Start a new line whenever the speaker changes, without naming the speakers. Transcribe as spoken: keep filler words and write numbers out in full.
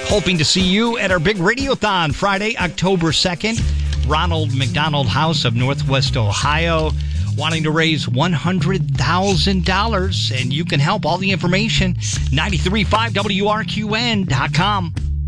Hoping to see you at our big Radiothon Friday, October second. Ronald McDonald House of Northwest Ohio, wanting to raise one hundred thousand dollars, and you can help. All the information, nine three five W R Q N dot com.